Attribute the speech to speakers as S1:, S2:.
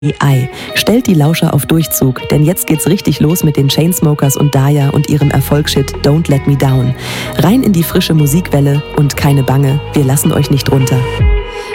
S1: Ei. Stellt die Lauscher auf Durchzug, denn jetzt geht's richtig los mit den Chainsmokers und Daya und ihrem Erfolgshit Don't Let Me Down. Rein in die frische Musikwelle und keine Bange, wir lassen euch nicht runter.